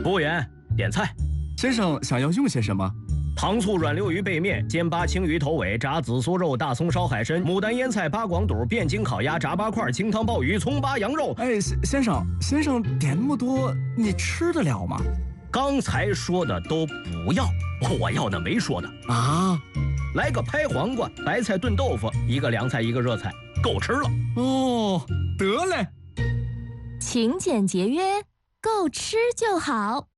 服务员，点菜。 先生想要用些什么？ 糖醋软溜鱼背面、煎巴青鱼头尾、炸紫苏肉、大葱烧海参、牡丹腌菜、八广肚、汴京烤鸭、炸八块、清汤鲍鱼、葱巴羊肉。 哎，先生点那么多，你吃得了吗？ 刚才说的都不要，我要那没说的啊。 来个拍黄瓜、白菜炖豆腐，一个凉菜一个热菜，够吃了。 哦，得嘞。 勤俭节约，够吃就好。